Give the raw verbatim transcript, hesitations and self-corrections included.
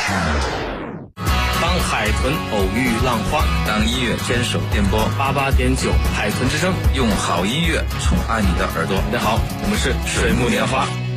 当海豚偶遇浪花， 当音乐坚守电波八八点九海豚之声， 用好音乐宠爱你的耳朵。 大家好，我们是水木年华。